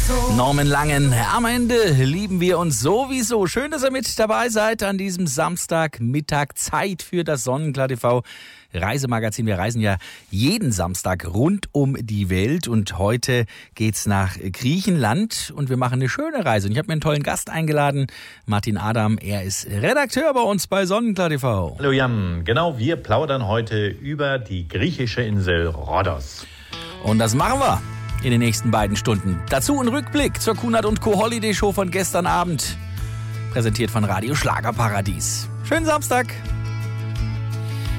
Norman Langen, am Ende lieben wir uns sowieso. Schön, dass ihr mit dabei seid an diesem Samstagmittag. Zeit für das Sonnenklar TV Reisemagazin. Wir reisen ja jeden Samstag rund um die Welt und heute geht's nach Griechenland und wir machen eine schöne Reise. Und ich habe mir einen tollen Gast eingeladen, Martin Adam. Er ist Redakteur bei uns bei Sonnenklar TV. Hallo Jan, genau, wir plaudern heute über die griechische Insel Rhodos. Und das machen wir in den nächsten beiden Stunden. Dazu ein Rückblick zur Kunert & Co. Holiday Show von gestern Abend. Präsentiert von Radio Schlagerparadies. Schönen Samstag!